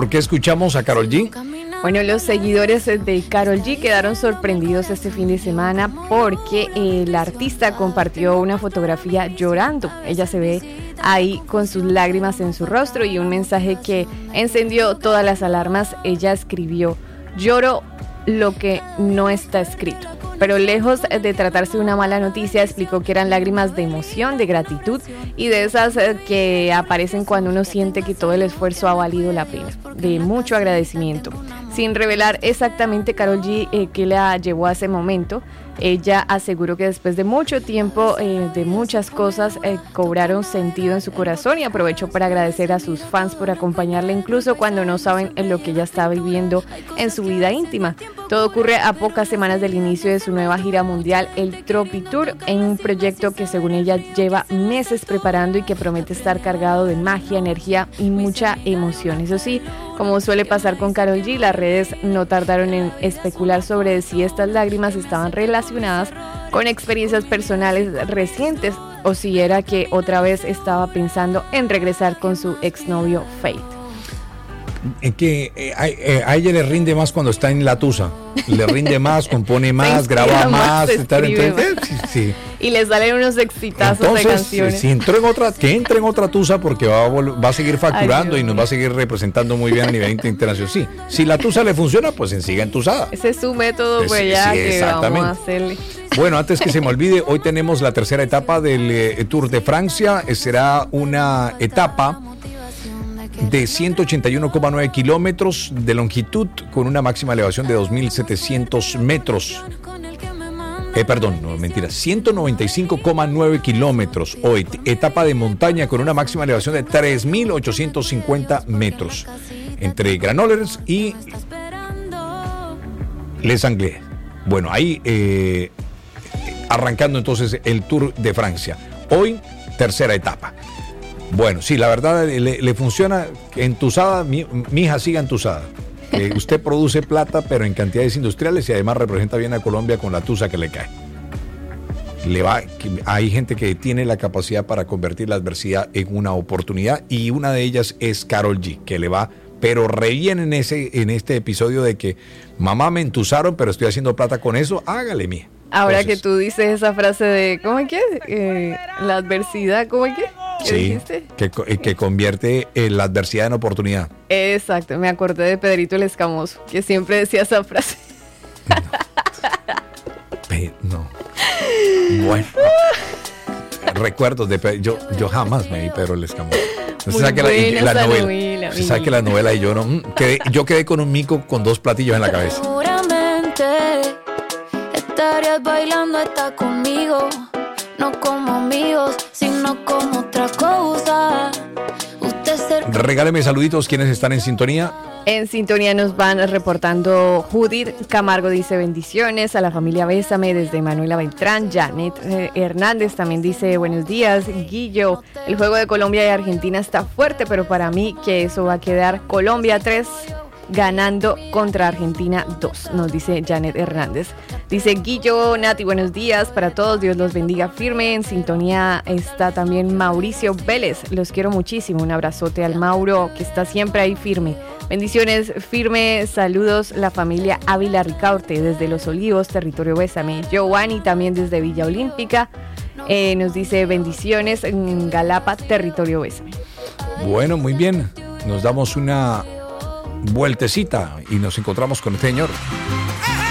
¿Por qué escuchamos a Karol G? Bueno, los seguidores de Karol G quedaron sorprendidos este fin de semana porque la artista compartió una fotografía llorando. Ella se ve ahí con sus lágrimas en su rostro y un mensaje que encendió todas las alarmas. Ella escribió: lloro lo que no está escrito. Pero lejos de tratarse de una mala noticia, explicó que eran lágrimas de emoción, de gratitud y de esas que aparecen cuando uno siente que todo el esfuerzo ha valido la pena, de mucho agradecimiento. Sin revelar exactamente Karol G qué la llevó a ese momento, ella aseguró que después de mucho tiempo, de muchas cosas, cobraron sentido en su corazón y aprovechó para agradecer a sus fans por acompañarla incluso cuando no saben en lo que ella está viviendo en su vida íntima. Todo ocurre a pocas semanas del inicio de su nueva gira mundial, el Tropi Tour, en un proyecto que según ella lleva meses preparando y que promete estar cargado de magia, energía y mucha emoción. Eso sí, como suele pasar con Karol G, las redes no tardaron en especular sobre si estas lágrimas estaban relacionadas con experiencias personales recientes o si era que otra vez estaba pensando en regresar con su exnovio Fate. Que a ella le rinde más cuando está en la tusa, le rinde más, compone más, graba más, sí. Y le salen unos exitazos. Entonces, de canciones. Si entró en otra, que entre en otra tusa porque va a seguir facturando. Ay, y nos va a seguir representando muy bien a nivel internacional. Sí, si la tusa le funciona, pues siga entusada. Ese es su método, pues ya sí, que vamos a hacerle. Bueno, antes que se me olvide, hoy tenemos la tercera etapa del Tour de Francia. Será una etapa de 181,9 kilómetros de longitud con una máxima elevación de 2.700 metros. Perdón, no, mentira, 195,9 kilómetros. Hoy, etapa de montaña con una máxima elevación de 3.850 metros. Entre Granollers y Les Anglais. Bueno, ahí arrancando entonces el Tour de Francia. Hoy, tercera etapa. Bueno, sí, la verdad le funciona entusada, mi hija siga entusada. Usted produce plata, pero en cantidades industriales y además representa bien a Colombia con la tusa que le cae. Hay gente que tiene la capacidad para convertir la adversidad en una oportunidad y una de ellas es Karol G, que le va, pero re bien en este episodio de que mamá me entusaron, pero estoy haciendo plata con eso, hágale mía. Ahora entonces, que tú dices esa frase de, ¿cómo es que? La adversidad, ¿cómo es que? ¿Qué dijiste? Que convierte la adversidad en oportunidad. Exacto, me acordé de Pedrito el Escamoso, que siempre decía esa frase. No. Bueno. Recuerdos de yo jamás me vi Pedro el Escamoso. Muy buena la novela. Se sabe que la novela y yo no. Yo quedé con un mico con dos platillos en la cabeza. Seguramente estarías bailando hasta conmigo. No como amigos, sino como otra cosa. Regáleme saluditos, ¿quiénes están en sintonía? En sintonía nos van reportando Judith Camargo, dice bendiciones a la familia Bésame desde Manuela Beltrán. Janet Hernández también dice buenos días. Guillo, el juego de Colombia y Argentina está fuerte, pero para mí que eso va a quedar Colombia 3 ganando contra Argentina 2, nos dice Janet Hernández. Dice Guillo, Nati, buenos días para todos, Dios los bendiga firme. En sintonía está también Mauricio Vélez, los quiero muchísimo, un abrazote al Mauro que está siempre ahí firme. Bendiciones, firme, saludos la familia Ávila Ricaurte desde Los Olivos, territorio Bésame. Giovanni también desde Villa Olímpica, nos dice bendiciones en Galapa, territorio Bésame. Bueno, muy bien, nos damos una vueltecita y nos encontramos con el señor